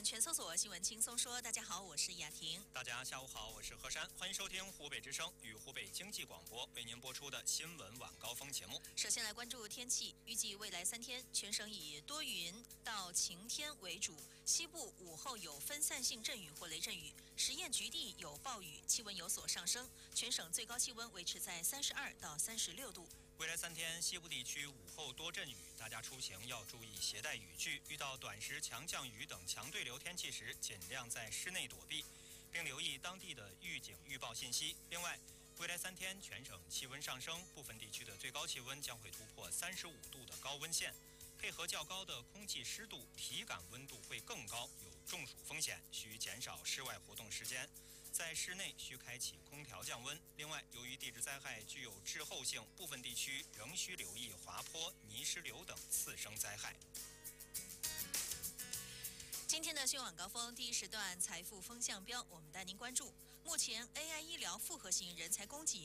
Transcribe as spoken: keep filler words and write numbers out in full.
全搜索新闻轻松说，大家好，我是雅婷。 大家下午好，我是何山，欢迎收听湖北之声与湖北经济广播为您播出的新闻晚高峰节目。 首先来关注天气，预计未来三天全省以多云到晴天为主，西部午后有分散性阵雨或雷阵雨，实验局地有暴雨，气温有所上升，全省最高气温维持在三十二到三十六度。 未来三天，西部地区午后多阵雨，大家出行要注意携带雨具，遇到短时强降雨等强对流天气时，尽量在室内躲避，并留意当地的预警预报信息。另外，未来三天全省气温上升，部分地区的最高气温将会突破三十五度的高温线，配合较高的空气湿度，体感温度会更高，有中暑风险，需减少室外活动时间。在室内需开启空调降温。另外，由于地质灾害具有滞后性，部分地区仍需留意滑坡、泥石流等次生灾害。 今天的新闻晚高峰第一时段财富风向标，我们带您关注。目前 A I 医疗复合型人才供给